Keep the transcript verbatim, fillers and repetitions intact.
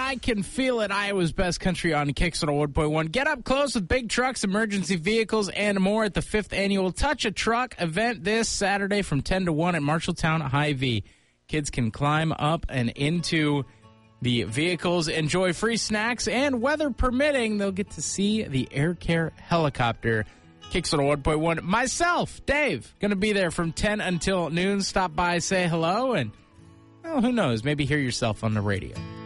I Can Feel It, Iowa's Best Country on Kicks one oh one point one. Get up close with big trucks, emergency vehicles, and more at the fifth Annual Touch a Truck event this Saturday from ten to one at Marshalltown Hy-Vee. Kids can climb up and into the vehicles, enjoy free snacks, and weather permitting, they'll get to see the Air Care helicopter. Kicks one oh one point one. Myself, Dave, going to be there from ten until noon. Stop by, say hello, and, well, who knows, maybe hear yourself on the radio.